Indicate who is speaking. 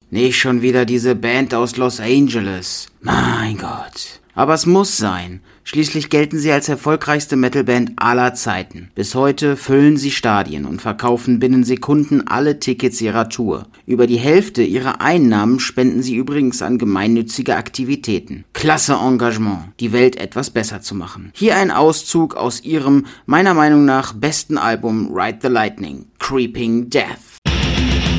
Speaker 1: Nicht schon wieder diese Band aus Los Angeles. Mein Gott. Aber es muss sein. Schließlich gelten sie als erfolgreichste Metalband aller Zeiten. Bis heute füllen sie Stadien und verkaufen binnen Sekunden alle Tickets ihrer Tour. Über die Hälfte ihrer Einnahmen spenden sie übrigens an gemeinnützige Aktivitäten. Klasse Engagement, die Welt etwas besser zu machen. Hier ein Auszug aus ihrem, meiner Meinung nach, besten Album Ride the Lightning, Creeping Death.